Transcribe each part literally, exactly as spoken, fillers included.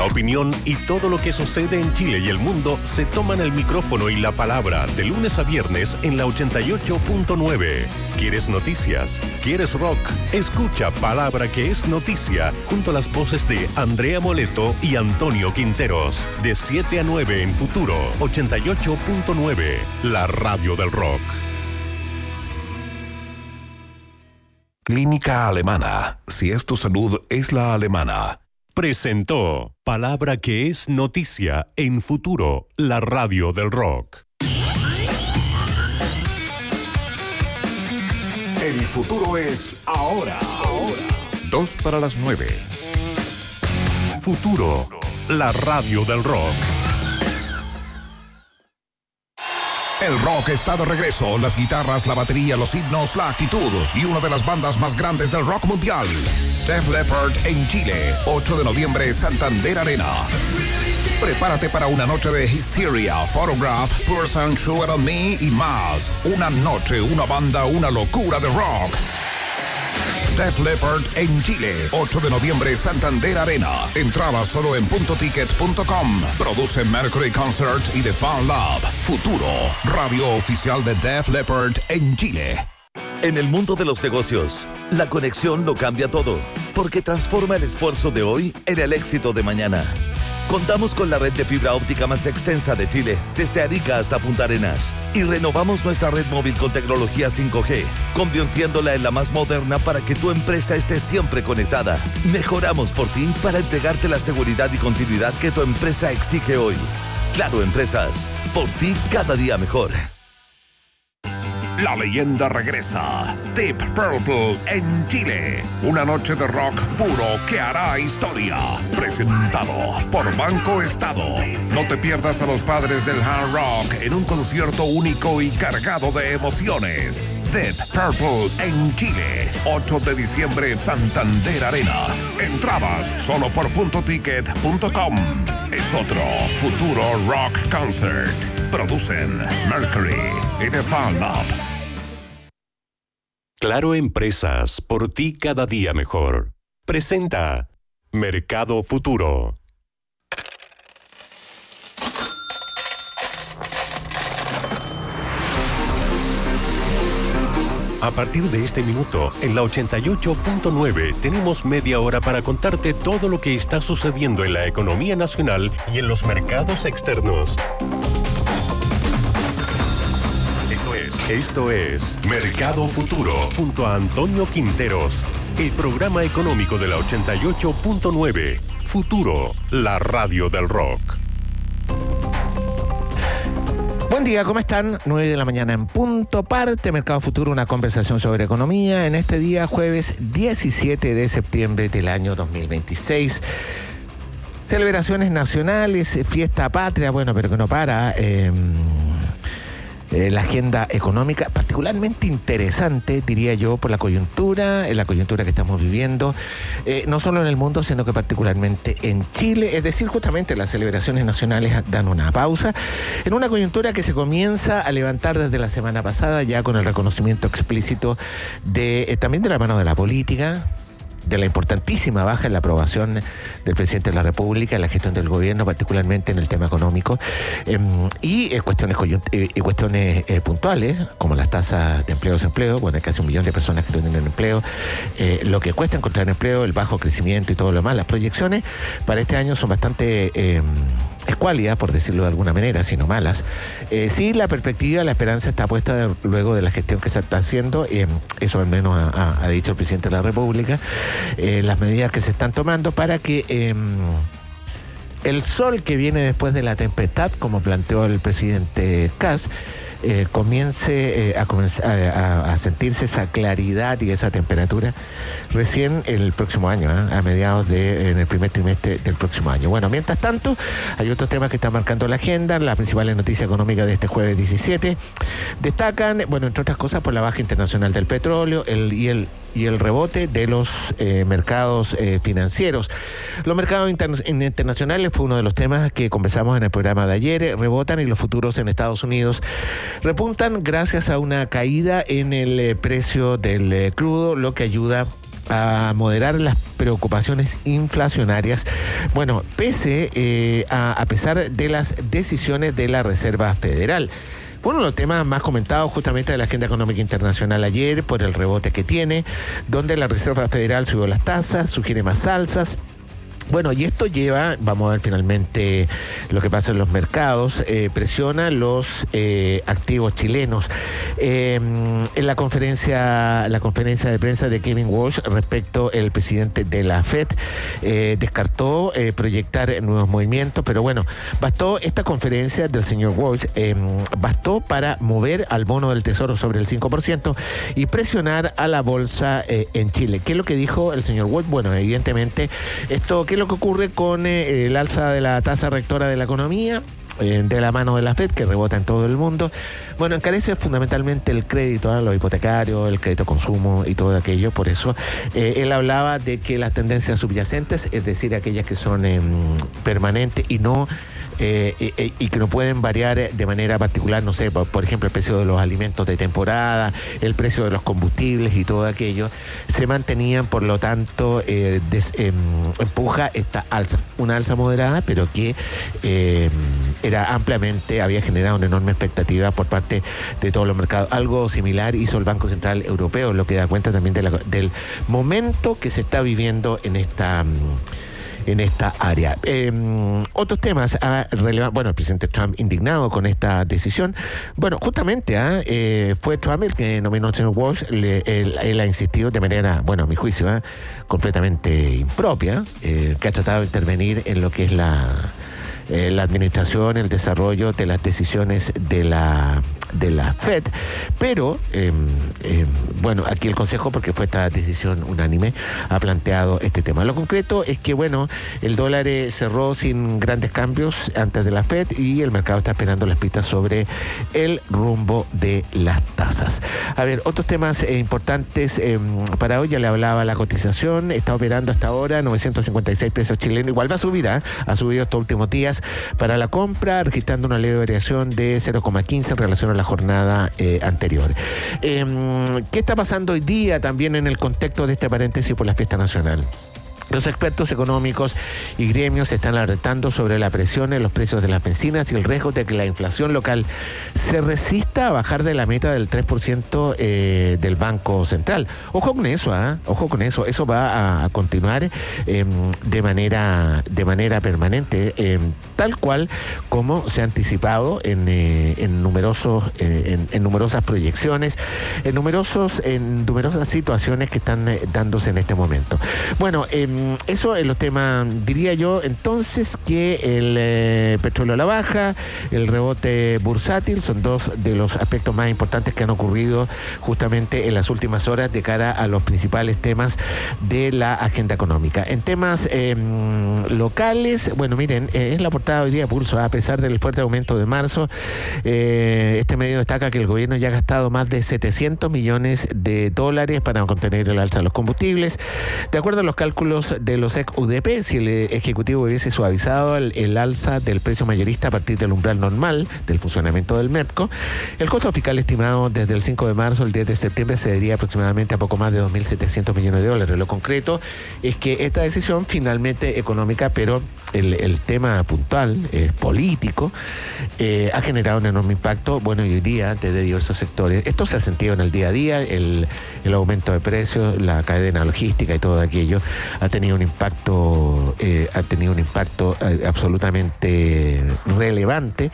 La opinión y todo lo que sucede en Chile y el mundo se toman el micrófono y la palabra de lunes a viernes en la ochenta y ocho punto nueve. ¿Quieres noticias? ¿Quieres rock? Escucha Palabra que es noticia junto a las voces de Andrea Moleto y Antonio Quinteros. De siete a nueve en Futuro ochenta y ocho punto nueve, la radio del rock. Clínica Alemana. Si es tu salud, es la alemana. Presentó Palabra que es noticia en Futuro, la radio del rock. El futuro es ahora. Ahora. Dos para las nueve. Futuro, la radio del rock. El rock está de regreso. Las guitarras, la batería, los himnos, la actitud y una de las bandas más grandes del rock mundial. Def Leppard en Chile. ocho de noviembre, Santander Arena. Prepárate para una noche de Hysteria, Photograph, Pure Sound Sugar on Me y más. Una noche, una banda, una locura de rock. Def Leppard en Chile, ocho de noviembre, Santander Arena. Entrada solo en punto ticket punto com. Produce Mercury Concert y The Fan Lab. Futuro, radio oficial de Def Leppard en Chile. En el mundo de los negocios, la conexión lo cambia todo, porque transforma el esfuerzo de hoy en el éxito de mañana. Contamos con la red de fibra óptica más extensa de Chile, desde Arica hasta Punta Arenas, y renovamos nuestra red móvil con tecnología cinco G, convirtiéndola en la más moderna para que tu empresa esté siempre conectada. Mejoramos por ti para entregarte la seguridad y continuidad que tu empresa exige hoy. Claro Empresas, por ti cada día mejor. La leyenda regresa. Deep Purple en Chile. Una noche de rock puro que hará historia. Presentado por Banco Estado. No te pierdas a los padres del hard rock en un concierto único y cargado de emociones. Deep Purple en Chile. ocho de diciembre, Santander Arena. Entradas solo por punto ticket punto com. Es otro Futuro Rock Concert. Producen Mercury y The Fan Lab. Claro Empresas, por ti cada día mejor. Presenta Mercado Futuro. A partir de este minuto, en la ochenta y ocho punto nueve, tenemos media hora para contarte todo lo que está sucediendo en la economía nacional y en los mercados externos. Esto es, esto es Mercado Futuro, junto a Antonio Quinteros, el programa económico de la ochenta y ocho punto nueve. Futuro, la radio del rock. Buen día, ¿cómo están? nueve de la mañana en punto, parte Mercado Futuro, una conversación sobre economía en este día jueves diecisiete de septiembre del año dos mil veintiséis. Celebraciones nacionales, fiesta patria, bueno, pero que no para. Eh, eh, la agenda económica, particularmente interesante, diría yo, por la coyuntura, en la coyuntura que estamos viviendo, eh, no solo en el mundo, sino que particularmente en Chile. Es decir, justamente las celebraciones nacionales dan una pausa en una coyuntura que se comienza a levantar desde la semana pasada, ya con el reconocimiento explícito de eh, también de la mano de la política, de la importantísima baja en la aprobación del presidente de la República, en la gestión del gobierno, particularmente en el tema económico, eh, y eh, cuestiones, coyunt- eh, y cuestiones eh, puntuales, como las tasas de empleo y desempleo. Bueno, hay casi un millón de personas que no tienen empleo, eh, lo que cuesta encontrar empleo, el bajo crecimiento y todo lo demás. Las proyecciones para este año son bastante eh, escuálidas, por decirlo de alguna manera, sino malas. Eh, sí, la perspectiva, la esperanza está puesta de, luego de la gestión que se está haciendo, eh, eso al menos ha, ha, ha dicho el presidente de la República, eh, las medidas que se están tomando para que eh, el sol que viene después de la tempestad, como planteó el presidente Kast, eh, comience eh, a, comenzar, a, a sentirse esa claridad y esa temperatura recién el próximo año, ¿eh? a mediados de, en el primer trimestre del próximo año. Bueno, mientras tanto, hay otros temas que están marcando la agenda. Las principales noticias económicas de este jueves diecisiete destacan, bueno, entre otras cosas, por la baja internacional del petróleo el, y el y el rebote de los eh, mercados eh, financieros. Los mercados interna- internacionales fue uno de los temas que conversamos en el programa de ayer. Eh, rebotan y los futuros en Estados Unidos repuntan gracias a una caída en el eh, precio del eh, crudo, lo que ayuda a moderar las preocupaciones inflacionarias, bueno, pese eh, a, a pesar de las decisiones de la Reserva Federal. Uno de los temas más comentados justamente de la agenda económica internacional ayer, por el rebote que tiene, donde la Reserva Federal subió las tasas, sugiere más alzas. Bueno, y esto lleva, vamos a ver finalmente lo que pasa en los mercados, eh, presiona los eh, activos chilenos. Eh, en la conferencia, la conferencia de prensa de Kevin Walsh respecto el presidente de la Fed eh, descartó eh, proyectar nuevos movimientos, pero bueno, bastó esta conferencia del señor Walsh, eh, bastó para mover al bono del Tesoro sobre el cinco por ciento y presionar a la bolsa eh, en Chile. ¿Qué es lo que dijo el señor Walsh? Bueno, evidentemente, esto, ¿qué es lo que ocurre con eh, el alza de la tasa rectora de la economía? Eh, de la mano de la Fed, que rebota en todo el mundo. Bueno, encarece fundamentalmente el crédito, ¿eh? Los hipotecarios, el crédito consumo y todo aquello. Por eso eh, él hablaba de que las tendencias subyacentes, es decir, aquellas que son eh, permanentes y no eh, eh, y que no pueden variar de manera particular, no sé, por, por ejemplo, el precio de los alimentos de temporada, el precio de los combustibles y todo aquello, se mantenían, por lo tanto, eh, des, eh, empuja esta alza, una alza moderada, pero que eh, era ampliamente, había generado una enorme expectativa por parte de todos los mercados. Algo similar hizo el Banco Central Europeo, lo que da cuenta también de la, del momento que se está viviendo en esta en esta área. Eh, otros temas ah, relevantes. Bueno, el presidente Trump indignado con esta decisión. Bueno, justamente ah, eh, fue Trump el que nominó al señor Walsh. Le, él, él ha insistido de manera, bueno, a mi juicio, ah, completamente impropia, eh, que ha tratado de intervenir en lo que es la Eh, la administración, el desarrollo de las decisiones de la de la Fed, pero eh, eh, bueno, aquí el Consejo, porque fue esta decisión unánime, ha planteado este tema. Lo concreto es que, bueno, el dólar eh, cerró sin grandes cambios antes de la Fed y el mercado está esperando las pistas sobre el rumbo de las tasas. A ver, otros temas eh, importantes eh, para hoy, ya le hablaba la cotización, está operando hasta ahora novecientos cincuenta y seis pesos chilenos, igual va a subir, ¿eh? Ha subido estos últimos días para la compra, registrando una leve variación de cero coma quince en relación a la jornada eh, anterior. Eh, ¿Qué está pasando hoy día también en el contexto de este paréntesis por la fiesta nacional? Los expertos económicos y gremios se están alertando sobre la presión en los precios de las bencinas y el riesgo de que la inflación local se resista a bajar de la meta del tres por ciento eh, del Banco Central. Ojo con eso, ¿eh? Ojo con eso. Eso va a, a continuar eh, de manera de manera permanente, eh, tal cual como se ha anticipado en, eh, en numerosos eh, en, en numerosas proyecciones, en numerosos en numerosas situaciones que están eh, dándose en este momento. Bueno, eh, eso es los temas, diría yo, entonces, que el eh, petróleo a la baja, el rebote bursátil, son dos de los aspectos más importantes que han ocurrido justamente en las últimas horas de cara a los principales temas de la agenda económica. En temas eh, locales, bueno, miren, eh, en la portada hoy día Pulso, a pesar del fuerte aumento de marzo, eh, este medio destaca que el gobierno ya ha gastado más de setecientos millones de dólares para contener el alza de los combustibles. De acuerdo a los cálculos de los ex U D P, si el Ejecutivo hubiese suavizado el, el alza del precio mayorista a partir del umbral normal del funcionamiento del MEPCO, el costo fiscal estimado desde el cinco de marzo al diez de septiembre se daría aproximadamente a poco más de dos mil setecientos millones de dólares. Lo concreto es que esta decisión finalmente económica, pero el, el tema puntual, eh, político, eh, ha generado un enorme impacto, bueno, y hoy día desde diversos sectores. Esto se ha sentido en el día a día, el, el aumento de precios, la cadena logística y todo aquello ha tenido un impacto, eh, ha tenido un impacto eh, absolutamente relevante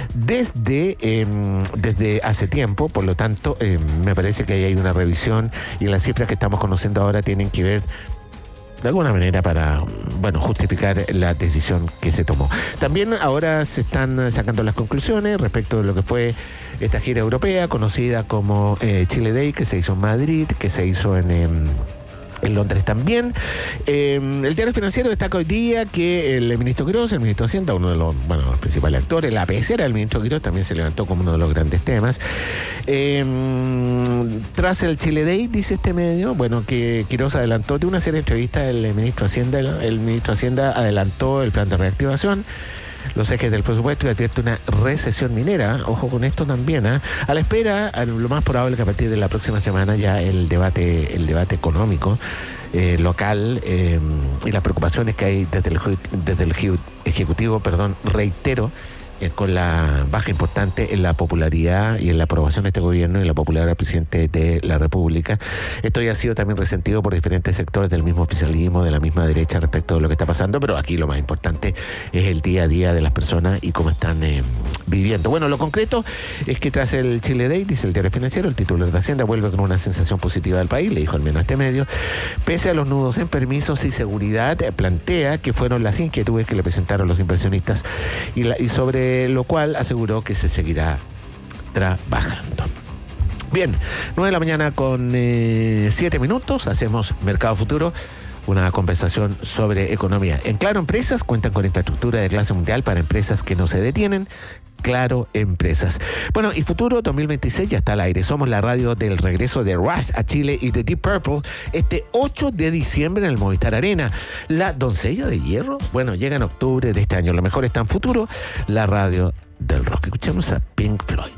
desde, eh, desde hace tiempo. Por lo tanto, eh, me parece que ahí hay una revisión y las cifras que estamos conociendo ahora tienen que ver de alguna manera para, bueno, justificar la decisión que se tomó. También ahora se están sacando las conclusiones respecto de lo que fue esta gira europea conocida como eh, Chile Day, que se hizo en Madrid, que se hizo en... Eh, en Londres también. Eh, el diario financiero destaca hoy día que el ministro Quirós, el ministro de Hacienda, uno de los, bueno, los principales actores, la pecera del ministro Quirós también se levantó como uno de los grandes temas. Eh, tras el Chile Day, dice este medio, bueno, que Quirós adelantó de una serie de entrevistas, el ministro de Hacienda, el ministro de Hacienda adelantó el plan de reactivación, los ejes del presupuesto y advierte una recesión minera. Ojo con esto también, ¿eh? A la espera, a lo más probable que a partir de la próxima semana ya el debate, el debate económico eh, local eh, y las preocupaciones que hay desde el, desde el Ejecutivo, perdón, reitero, Eh, con la baja importante en la popularidad y en la aprobación de este gobierno y la popularidad del presidente de la República. Esto ya ha sido también resentido por diferentes sectores del mismo oficialismo, de la misma derecha respecto de lo que está pasando, pero aquí lo más importante es el día a día de las personas y cómo están eh, viviendo. Bueno, lo concreto es que tras el Chile Day, dice el diario financiero, el titular de Hacienda vuelve con una sensación positiva del país, le dijo al menos a este medio, pese a los nudos en permisos y seguridad, eh, plantea que fueron las inquietudes que le presentaron los inversionistas y, la, y sobre lo cual aseguró que se seguirá trabajando. Bien, nueve de la mañana con eh, siete minutos, hacemos Mercado Futuro, una conversación sobre economía. En Claro Empresas cuentan con infraestructura de clase mundial para empresas que no se detienen. Claro Empresas. Bueno, y Futuro dos mil veintiséis ya está al aire. Somos la radio del regreso de Rush a Chile y de Deep Purple este ocho de diciembre en el Movistar Arena. La Doncella de Hierro, bueno, llega en octubre de este año. Lo mejor está en Futuro, la radio del rock. Escuchemos a Pink Floyd.